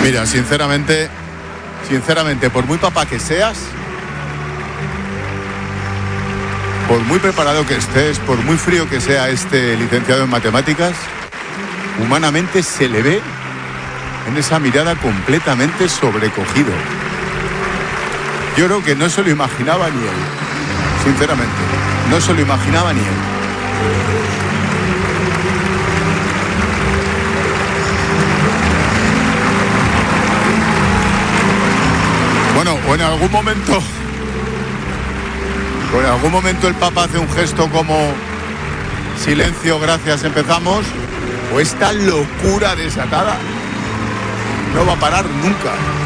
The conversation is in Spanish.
Mira, sinceramente, por muy papá que seas, por muy preparado que estés, por muy frío que sea este licenciado en matemáticas, humanamente se le ve en esa mirada completamente sobrecogido. Yo creo que no se lo imaginaba ni él, sinceramente, no se lo imaginaba ni él. Bueno, o en algún momento el Papa hace un gesto como silencio, gracias, empezamos, o esta locura desatada no va a parar nunca.